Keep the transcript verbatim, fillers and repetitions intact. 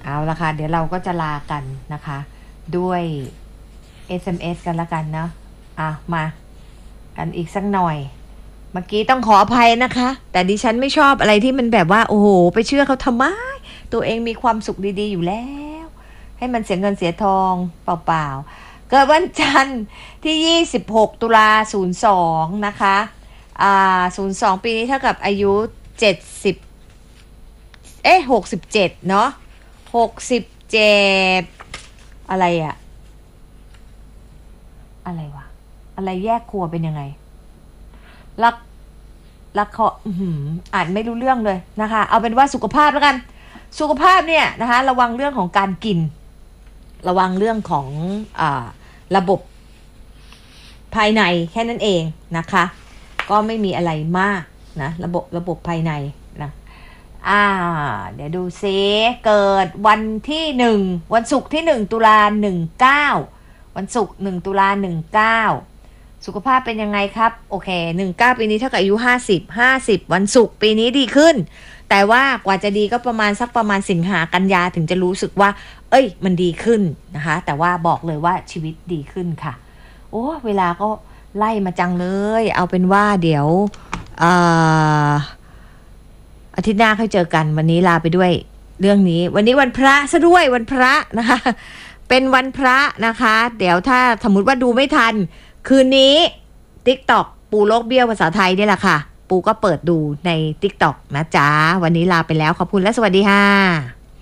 เอาละค่ะเดี๋ยวเราก็จะลากันนะคะด้วย เอส เอ็ม เอส กันละกันเนาะอ่ะมากันอีกสักหน่อยเมื่อกี้ต้องขออภัยนะคะแต่ดิฉันไม่ชอบอะไรที่มันแบบว่าโอ้โหไปเชื่อเขาทำไมตัวเองมีความสุขดีๆอยู่แล้วให้มันเสียเงินเสียทองเปล่าๆเกิดวันจันทร์ที่ยี่สิบหกตุลาศูนย์สองนะคะอ่าศูนย์สองปีนี้เท่ากับอายุเจ็ดสิบเอ๊ะหกสิบเจ็ดเนาะหกสิบเจ็ดอะไรอะอะไรวะอะไรแยกครัวเป็นยังไงรักรักเขาอ่านไม่รู้เรื่องเลยนะคะเอาเป็นว่าสุขภาพแล้วกันสุขภาพเนี่ยนะคะระวังเรื่องของการกินระวังเรื่องของอ่าระบบภายในแค่นั้นเองนะคะก็ไม่มีอะไรมากนะระบบระบบภายในนะอ่าเดี๋ยวดูซิเกิดวันที่หนึ่งวันศุกร์ที่หนึ่งตุลาหนึ่งเก้าวันศุกร์หนึ่งตุลาหนึ่งเก้าสุขภาพเป็นยังไงครับโอเคหนึ่งเก้าปีนี้เท่ากับอายุห้าสิบ ห้าสิบวันศุกร์ปีนี้ดีขึ้นแต่ว่ากว่าจะดีก็ประมาณสักประมาณสิงหากันยาถึงจะรู้สึกว่าเอ้ยมันดีขึ้นนะคะแต่ว่าบอกเลยว่าชีวิตดีขึ้นค่ะโอ้เวลาก็ไล่มาจังเลยเอาเป็นว่าเดี๋ยวอ่าอาทิตย์หน้าค่อยเจอกันวันนี้ลาไปด้วยเรื่องนี้วันนี้วันพระซะด้วยวันพระนะคะเป็นวันพระนะคะเดี๋ยวถ้าสมมติว่าดูไม่ทันคืนนี้ TikTok ปูโลกเบี้ยวภาษาไทยนี่แหละค่ะปูก็เปิดดูใน TikTok นะจ๊ะวันนี้ลาไปแล้วขอบคุณและสวัสดีค่ะ